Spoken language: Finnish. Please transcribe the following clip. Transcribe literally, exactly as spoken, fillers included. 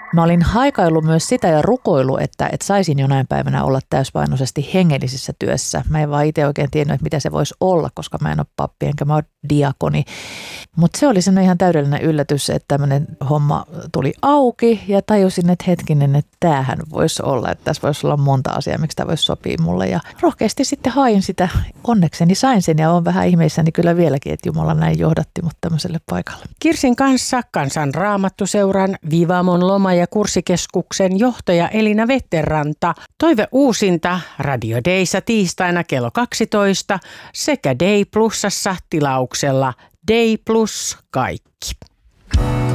Mä olin haikaillut myös sitä ja rukoillut, että, että saisin jonain päivänä olla täyspainoisesti hengellisessä työssä. Mä en vaan itse oikein tiennyt, että mitä se voisi olla, koska mä en ole pappi enkä mä ole diakoni. Mutta se oli sellainen ihan täydellinen yllätys, että tämmöinen homma tuli auki ja tajusin, että hetkinen, että tämähän voisi olla, että tässä voisi olla monta asiaa, miksi tämä voisi sopia mulle. Ja rohkeasti sitten hain sitä. Onnekseni sain sen ja olen vähän ihmeissäni kyllä vieläkin, että Jumala näin johdatti mut tämmöiselle paikalle. Kirsin kanssa Kansan Raamattuseuran Vivamon loma- ja kurssikeskuksen johtaja Elina Vetteranta. Toive uusinta Radio Dayssa tiistaina kello kaksitoista sekä Day Plusassa tilauksella Day Plus kaikki.